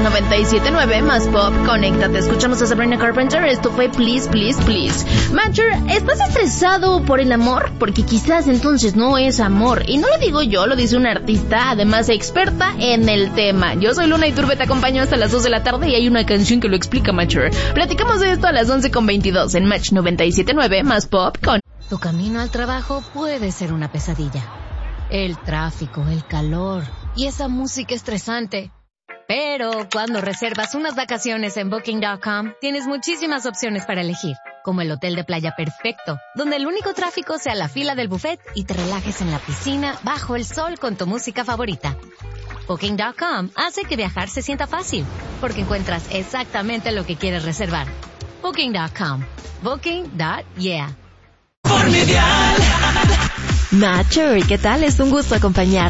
97.9 más pop, conéctate. Escuchamos a Sabrina Carpenter. Esto fue Please, Please, Please. Matcher, ¿estás estresado por el amor? Porque quizás entonces no es amor. Y no lo digo yo, lo dice una artista, además experta en el tema. Yo soy Luna Iturbe, te acompaño hasta las 2 de la tarde y hay una canción que lo explica, Matcher. Platicamos de esto a las 11:22 en Match 97.9 más pop con... Tu camino al trabajo puede ser una pesadilla. El tráfico, el calor y esa música estresante. Pero cuando reservas unas vacaciones en Booking.com, tienes muchísimas opciones para elegir, como el hotel de playa perfecto, donde el único tráfico sea la fila del buffet y te relajes en la piscina bajo el sol con tu música favorita. Booking.com hace que viajar se sienta fácil, porque encuentras exactamente lo que quieres reservar. Booking.com. Booking.yeah. Matcher, ¿qué tal? Es un gusto acompañar.